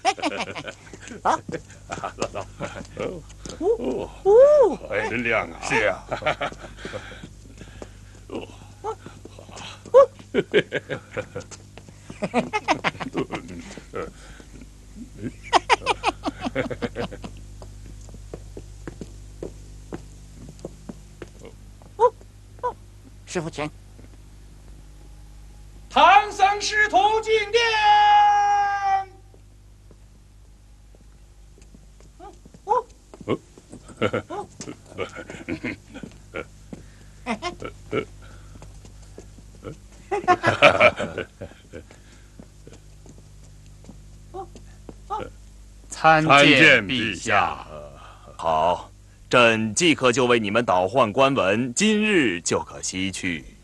走， 走。 哎，真亮啊！ 是啊。 师傅请。 唐僧师徒进殿。 参见陛下。 好，朕即刻就为你们倒换官文，今日就可西去。